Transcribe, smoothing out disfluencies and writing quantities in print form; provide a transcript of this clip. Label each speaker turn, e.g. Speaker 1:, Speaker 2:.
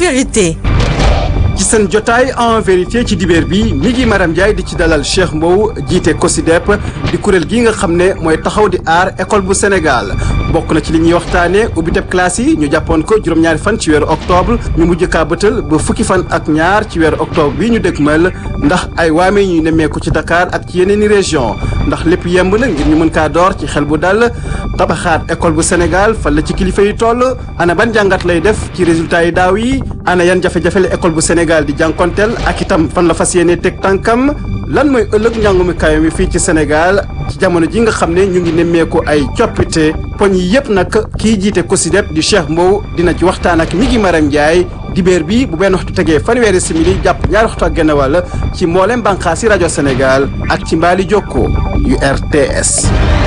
Speaker 1: vérité.
Speaker 2: ci seen jotaay en vérité ci dibeer bi mi ngi Maram Ndiaye di ci dalal Cheikh Mbow jiite COSYDEP di kuréel gi nga xam ne mooy taxaw di aar école bu Sénégal bokk na ci li ñuy waxtaane ubbiteb classe yi ñu jàppoon ko juróom-ñaari fan ci weeru octobre ñu mujj kaa bëtal ba fukki fan ak ñaar ci weeru octobre bi ñu dëgmal ndax ay waame ñuy nemmeeku ci Dakar ak ci yeneeni région ndax lépp yemb na ngir ñu mën kaa door ci xel bu dal tabaxaat école bu Sénégal fan la ci kilifa yi toll ana ban jàngat lay def ci résultat yi daaw yi ana yan jafe-jafe la école bu Sénégal di jànkonteel ak itam fan la fas yéene teg tànkam lan mooy ëllëg njàngumi kayo mi fii ci Sénégal ci jamono ji nga xam ne ñu ngi nemmeeku ay coppite poñ yi yëpp nag kii jiite COSYDEP di Cheikh Mbow dina ci waxtaan ak mi ngi Maram Ndiaye dibéer bi bu benn waxtu tegee fanweeri simili jàpp ñaari waxtu ak genn wàll ci mboolem bànqaasi rajo Sénégal ak ci mbaali jokko yu RTS